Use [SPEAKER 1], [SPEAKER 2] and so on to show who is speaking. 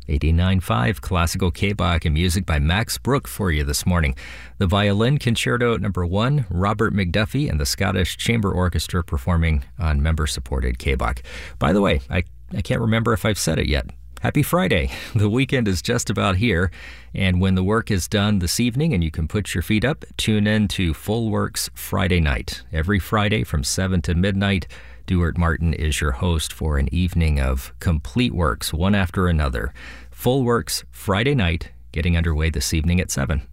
[SPEAKER 1] 89.5 Classical K-Bach and music by Max Brook for you this morning. The Violin Concerto Number 1, Robert McDuffie and the Scottish Chamber Orchestra performing on member-supported K-Bach. By the way, I can't remember if I've said it yet. Happy Friday. The weekend is just about here, and when the work is done this evening and you can put your feet up, tune in to Full Works Friday night. Every Friday from 7 to midnight, Duart Martin is your host for an evening of complete works, one after another. Full Works Friday night, getting underway this evening at 7.